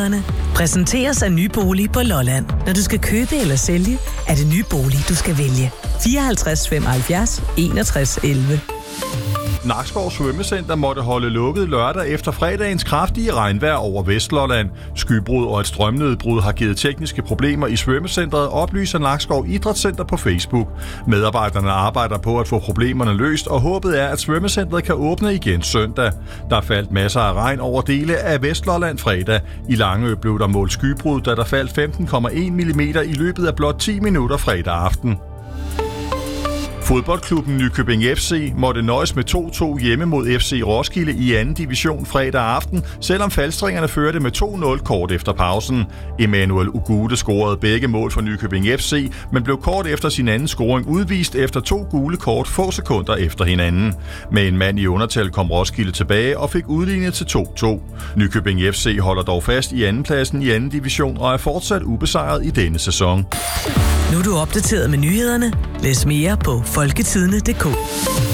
nyhederne. Præsenteres af Nybolig på Lolland. Når du skal købe eller sælge, er det Nybolig, du skal vælge. 54 75 61 11. Nakskov Svømmecenter måtte holde lukket lørdag efter fredagens kraftige regnvejr over Vestlolland. Skybrud og et strømnedbrud har givet tekniske problemer i svømmecentret, oplyser Nakskov Idrætscenter på Facebook. Medarbejderne arbejder på at få problemerne løst, og håbet er, at svømmecentret kan åbne igen søndag. Der faldt masser af regn over dele af Vestlolland fredag. I Langø blev der målt skybrud, da der faldt 15,1 mm i løbet af blot 10 minutter fredag aften. Fodboldklubben Nykøbing FC måtte nøjes med 2-2 hjemme mod FC Roskilde i 2. division fredag aften, selvom falstringerne førte med 2-0 kort efter pausen. Emmanuel Ugude scorede begge mål for Nykøbing FC, men blev kort efter sin anden scoring udvist efter 2 gule kort få sekunder efter hinanden. Med en mand i undertal kom Roskilde tilbage og fik udlignet til 2-2. Nykøbing FC holder dog fast i andenpladsen i 2. division og er fortsat ubesejret i denne sæson. Nu er du opdateret med nyhederne. Læs mere på folketidene.dk.